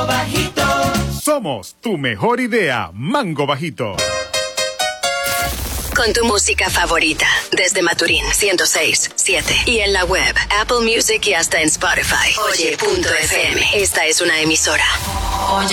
Bajito. Somos tu mejor idea, Mango Bajito. Con tu música favorita, desde Maturín 106.7 y en la web, Apple Music y hasta en Spotify. Oye.fm. Esta es una emisora. Oye.